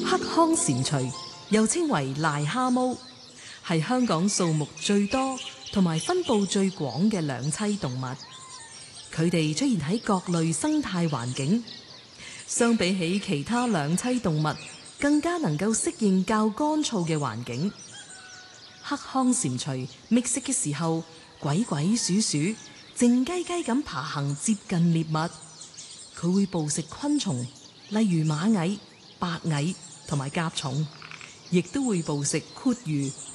黑康蟾蜍又稱為癩蛤蟆，係香港數目最多同埋分布最廣嘅兩棲動物。佢哋出現喺各類生態環境，相比起其他兩棲動物，更加能夠適應較乾燥嘅環境。黑康蟾蜍覓食嘅時候，鬼鬼祟祟、靜雞雞咁爬行接近獵物。佢會捕食昆蟲，例如螞蟻、白蟻同埋甲蟲，亦都會捕食蛻魚、